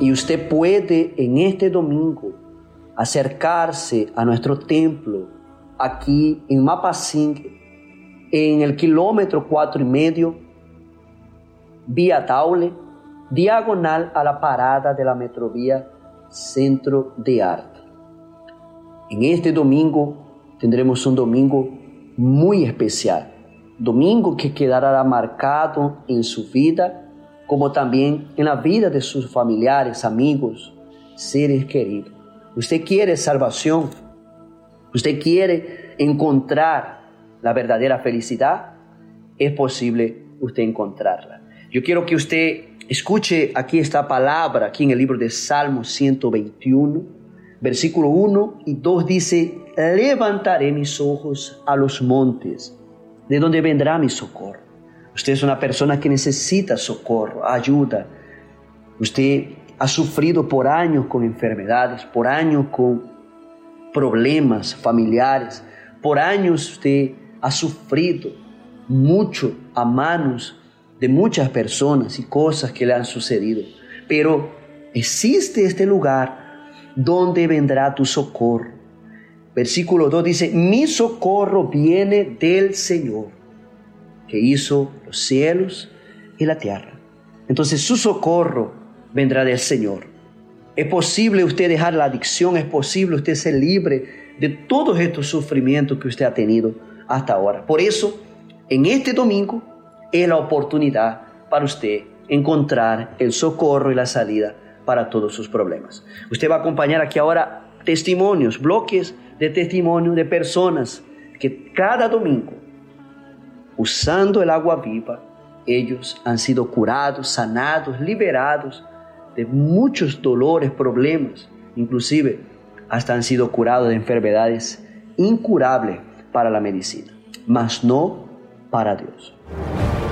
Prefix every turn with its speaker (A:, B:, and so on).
A: Y usted puede en este domingo acercarse a nuestro templo aquí en Mapasing, en el kilómetro 4,5, vía Taule, diagonal a la parada de la Metrovía Centro de Arte. En este domingo tendremos un domingo muy especial, domingo que quedará marcado en su vida, como también en la vida de sus familiares, amigos, seres queridos. Usted quiere salvación, usted quiere encontrar la verdadera felicidad, es posible usted encontrarla. Yo quiero que usted escuche aquí esta palabra, aquí en el libro de Salmos 121, versículo 1 y 2 dice: levantaré mis ojos a los montes, ¿de dónde vendrá mi socorro? Usted es una persona que necesita socorro, ayuda. Usted ha sufrido por años con enfermedades, por años con problemas familiares, por años usted ha sufrido mucho a manos de muchas personas y cosas que le han sucedido. Pero existe este lugar donde vendrá tu socorro. Versículo 2 dice: mi socorro viene del Señor, que hizo los cielos y la tierra. Entonces su socorro vendrá del Señor. Es posible usted dejar la adicción, es posible usted ser libre de todos estos sufrimientos que usted ha tenido hasta ahora. Por eso, en este domingo es la oportunidad para usted encontrar el socorro y la salida para todos sus problemas. Usted va a acompañar aquí ahora testimonios, bloques de testimonio de personas que cada domingo, usando el agua viva, ellos han sido curados, sanados, liberados de muchos dolores, problemas, inclusive hasta han sido curados de enfermedades incurables para la medicina, mas no para Dios.